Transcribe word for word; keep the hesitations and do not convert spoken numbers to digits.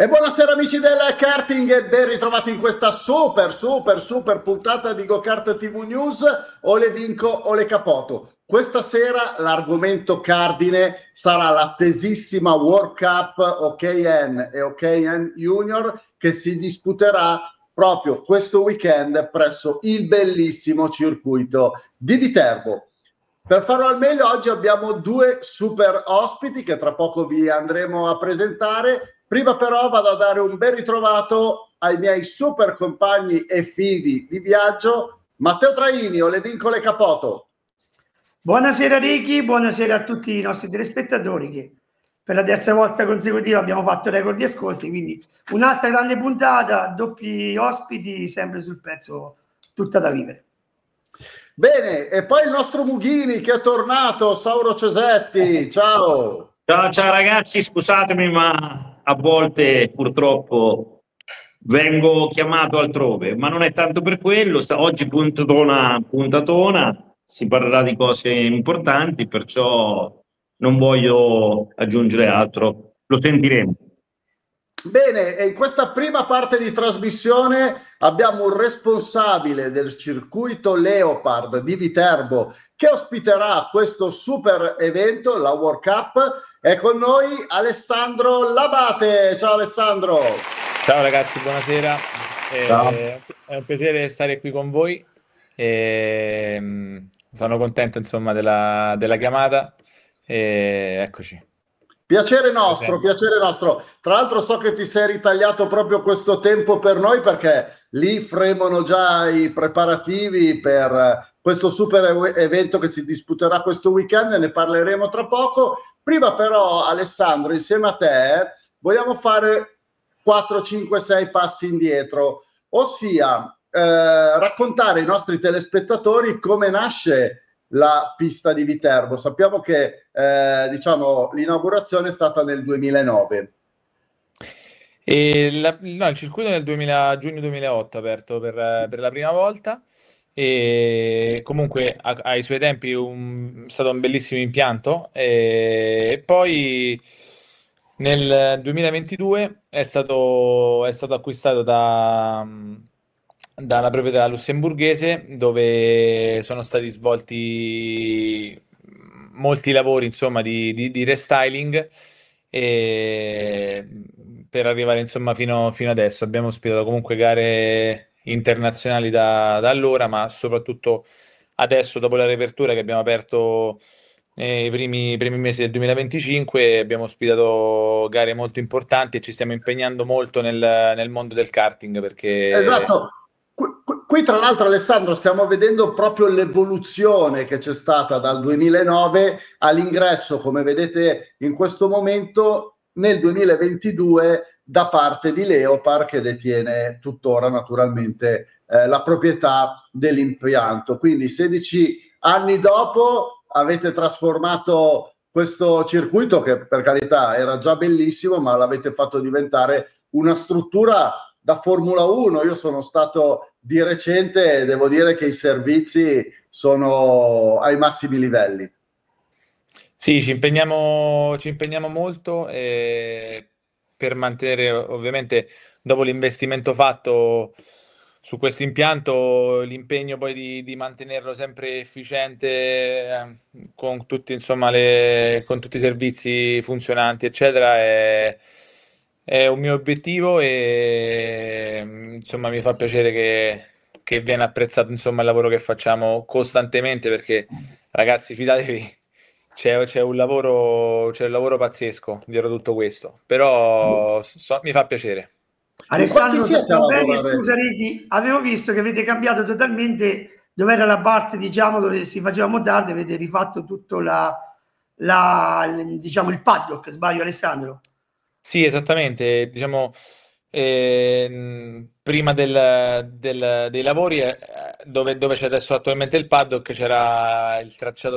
E buonasera amici del karting e ben ritrovati in questa super super super puntata di Go Kart T V News. O le vinco o le capoto. Questa sera l'argomento cardine sarà l'attesissima World Cup O K N e O K N Junior che si disputerà proprio questo weekend presso il bellissimo circuito di Viterbo. Per farlo al meglio oggi abbiamo due super ospiti che tra poco vi andremo a presentare. Prima però vado a dare un ben ritrovato ai miei super compagni e figli di viaggio, Matteo Traini, o le vincole Capoto. Buonasera Ricky, buonasera a tutti i nostri telespettatori che per la terza volta consecutiva abbiamo fatto record di ascolti, quindi un'altra grande puntata, doppi ospiti, sempre sul pezzo, tutta da vivere. Bene, e poi il nostro Mughini che è tornato, Sauro Cesetti, ciao! Ciao, ciao ragazzi, scusatemi ma a volte purtroppo vengo chiamato altrove, ma non è tanto per quello. Oggi puntatona, puntatona, si parlerà di cose importanti, perciò non voglio aggiungere altro, lo sentiremo. Bene, e in questa prima parte di trasmissione abbiamo un responsabile del circuito Leopard di Viterbo che ospiterà questo super evento, la World Cup. È con noi Alessandro Labate. Ciao Alessandro. Ciao ragazzi, buonasera. Ciao. Eh, è un piacere stare qui con voi. Eh, sono contento insomma della, della chiamata. E eccoci. Piacere nostro, Presente. piacere nostro. Tra l'altro so che ti sei ritagliato proprio questo tempo per noi perché lì fremono già i preparativi per questo super evento che si disputerà questo weekend e ne parleremo tra poco. Prima però Alessandro, insieme a te vogliamo fare quattro, cinque, sei passi indietro, ossia eh, raccontare ai nostri telespettatori come nasce la pista di Viterbo. Sappiamo che eh, diciamo, l'inaugurazione è stata nel duemilanove. E la- no, il circuito nel duemila giugno duemilaotto aperto per, per la prima volta e comunque a- ai suoi tempi un- è stato un bellissimo impianto e, e poi nel duemilaventidue è stato, è stato acquistato da, dalla proprietà lussemburghese dove sono stati svolti molti lavori insomma di, di, di restyling e per arrivare insomma fino, fino adesso abbiamo ospitato comunque gare internazionali da, da allora, ma soprattutto adesso dopo la riapertura che abbiamo aperto nei primi, primi mesi del duemilaventicinque abbiamo ospitato gare molto importanti e ci stiamo impegnando molto nel, nel mondo del karting perché Esatto. Qui, qui- qui, tra l'altro Alessandro stiamo vedendo proprio l'evoluzione che c'è stata dal duemilanove all'ingresso, come vedete in questo momento, nel duemilaventidue da parte di Leopard che detiene tuttora naturalmente eh, la proprietà dell'impianto. Quindi sedici anni dopo avete trasformato questo circuito che per carità era già bellissimo, ma l'avete fatto diventare una struttura da Formula uno. Io sono stato di recente e devo dire che i servizi sono ai massimi livelli. sì, ci impegniamo, ci impegniamo molto eh, per mantenere, ovviamente, dopo l'investimento fatto su questo impianto, l'impegno poi di, di mantenerlo sempre efficiente, eh, con tutti, insomma, le, con tutti i servizi funzionanti, eccetera, è, è un mio obiettivo e insomma mi fa piacere che, che viene apprezzato, insomma, il lavoro che facciamo costantemente perché, ragazzi, fidatevi. C'è c'è un lavoro, c'è un lavoro pazzesco dietro tutto questo, però so- mi fa piacere. In quanti Alessandro, siete a sappiamo bene, lavorare? scusa Ricky, avevo visto che avete cambiato totalmente dove era la parte, diciamo, dove si faceva modarde, avete rifatto tutto la, la, diciamo, il paddock, sbaglio Alessandro? Sì, esattamente, diciamo, ehm, prima del- del- dei lavori, eh, dove, dove c'è adesso attualmente il paddock, c'era il tracciato